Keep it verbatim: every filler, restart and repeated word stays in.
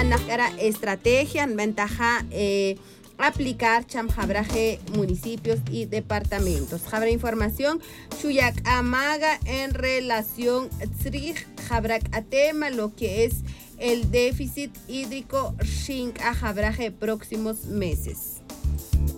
manakara estrategia, ventaja eh, aplicar chamjabraje municipios y departamentos. Jabra información, Shuyak Amaga en relación Tzrij Jabrak a tema, lo que es el déficit hídrico Shink a Jabraje próximos meses.